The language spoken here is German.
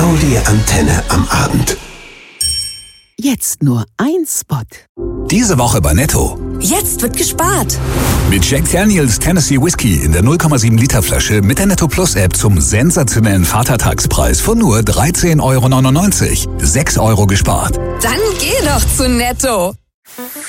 genau die Antenne am Abend. Jetzt nur ein Spot. Diese Woche bei Netto. Jetzt wird gespart. Mit Jack Daniels Tennessee Whiskey in der 0,7 Liter Flasche mit der Netto Plus App zum sensationellen Vatertagspreis von nur 13,99 €. 6 € gespart. Dann geh doch zu Netto.